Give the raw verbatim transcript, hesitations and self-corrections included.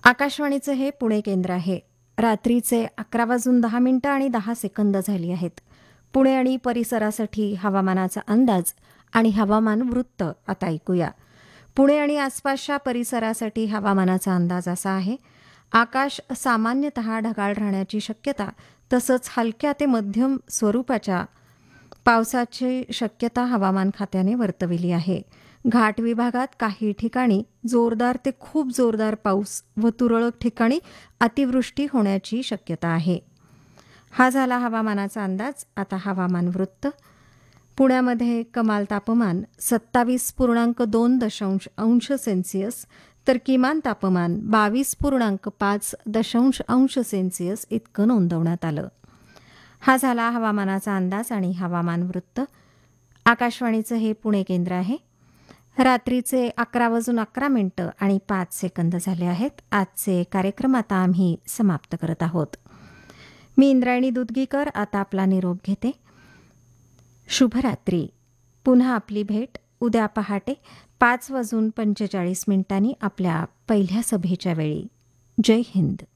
आकाशवाणीचं हे पुणे केंद्र आहे. रात्रीचे अकरा वाजून दहा मिनिटं आणि दहा सेकंद झाली आहेत. पुणे आणि परिसरासाठी हवामानाचा अंदाज आणि हवामान वृत्त आता ऐकूया. पुणे आणि आसपासच्या परिसरासाठी हवामानाचा अंदाज असा आहे. आकाश सामान्यतः ढगाळ राहण्याची शक्यता तसंच हलक्या ते मध्यम स्वरूपाच्या पावसाची शक्यता हवामान खात्याने वर्तविली आहे. घाट विभागात काही ठिकाणी जोरदार ते खूप जोरदार पाऊस व तुरळक ठिकाणी अतिवृष्टी होण्याची शक्यता आहे. हा झाला हवामानाचा अंदाज. आता हवामान वृत्त. पुण्यामध्ये कमाल तापमान सत्तावीस पूर्णांक दोन दशांश अंश सेल्सिअस तर किमान तापमान बावीस पूर्णांक पाच दशांश अंश सेल्सिअस इतकं नोंदवण्यात आलं. हा झाला हवामानाचा अंदाज आणि हवामान वृत्त. आकाशवाणीचं हे पुणे केंद्र आहे. रात्रीचे अकरा वाजून अकरा मिनिटं आणि पाच सेकंद झाले आहेत. आजचे कार्यक्रम आता आम्ही समाप्त करत आहोत. मी इंद्रायणी दुधगीकर आता आपला निरोप घेते. शुभरात्री. पुन्हा आपली भेट उद्या पहाटे पाच वाजून पंचेचाळीस मिनिटांनी आपल्या पहिल्या सभेच्या वेळी. जय हिंद.